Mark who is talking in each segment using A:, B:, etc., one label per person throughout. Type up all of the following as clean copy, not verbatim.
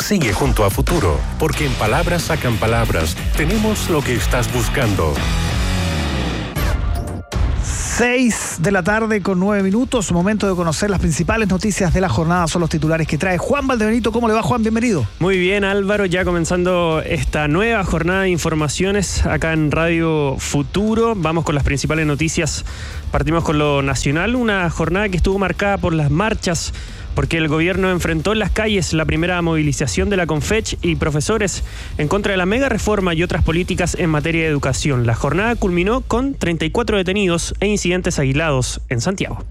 A: Sigue junto a Futuro, porque en Palabras Sacan Palabras tenemos lo que estás buscando.
B: 6 de la tarde con 9 minutos, momento de conocer las principales noticias de la jornada. Son los titulares que trae Juan Valdebenito. ¿Cómo le va, Juan? Bienvenido.
C: Muy bien, Álvaro, ya comenzando esta nueva jornada de informaciones acá en Radio Futuro. Vamos con las principales noticias. Partimos con lo nacional, una jornada que estuvo marcada por las marchas, porque el gobierno enfrentó en las calles la primera movilización de la Confech y profesores en contra de la mega reforma y otras políticas en materia de educación. La jornada culminó con 34 detenidos e incidentes aislados en Santiago.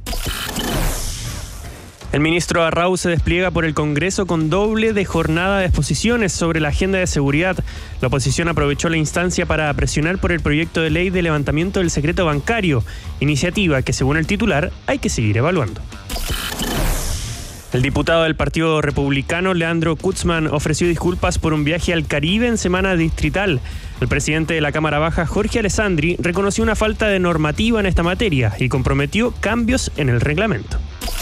C: El ministro Arrau se despliega por el Congreso con doble de jornada de exposiciones sobre la agenda de seguridad. La oposición aprovechó la instancia para presionar por el proyecto de ley de levantamiento del secreto bancario, iniciativa que, según el titular, hay que seguir evaluando. El diputado del Partido Republicano, Leandro Kutzman, ofreció disculpas por un viaje al Caribe en semana distrital. El presidente de la Cámara Baja, Jorge Alessandri, reconoció una falta de normativa en esta materia y comprometió cambios en el reglamento.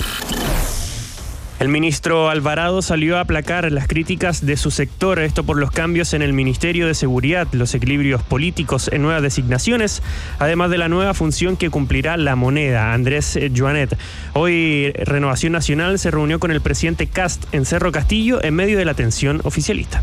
C: El ministro Alvarado salió a aplacar las críticas de su sector, esto por los cambios en el Ministerio de Seguridad, los equilibrios políticos en nuevas designaciones, además de la nueva función que cumplirá la moneda, Andrés Joanet. Hoy Renovación Nacional se reunió con el presidente Kast en Cerro Castillo en medio de la tensión oficialista.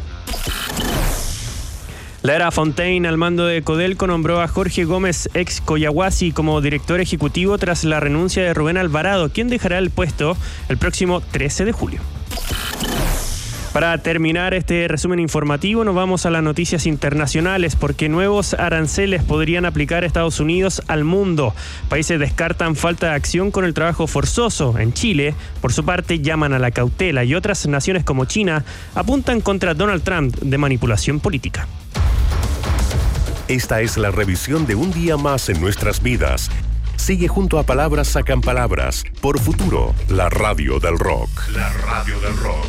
C: La era Fontaine, al mando de Codelco, nombró a Jorge Gómez, ex Coyahuasi, como director ejecutivo tras la renuncia de Rubén Alvarado, quien dejará el puesto el próximo 13 de julio. Para terminar este resumen informativo, nos vamos a las noticias internacionales, porque nuevos aranceles podrían aplicar Estados Unidos al mundo. Países descartan falta de acción con el trabajo forzoso. En Chile, por su parte, llaman a la cautela, y otras naciones como China apuntan contra Donald Trump de manipulación política.
A: Esta es la revisión de un día más en nuestras vidas. Sigue junto a Palabras Sacan Palabras por Futuro, la radio del rock. La radio del rock.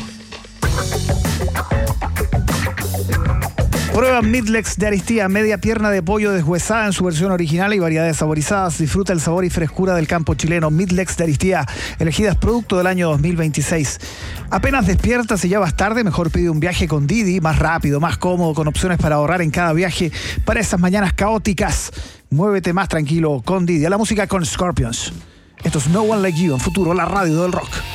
B: Prueba Midlex de Aristía, media pierna de pollo deshuesada en su versión original y variedades saborizadas. Disfruta el sabor y frescura del campo chileno. Midlex de Aristía, elegidas producto del año 2026. Apenas despiertas y ya vas tarde, mejor pide un viaje con Didi, más rápido, más cómodo, con opciones para ahorrar en cada viaje para esas mañanas caóticas. Muévete más tranquilo con Didi. A la música con Scorpions. Esto es No One Like You en Futuro, la radio del rock.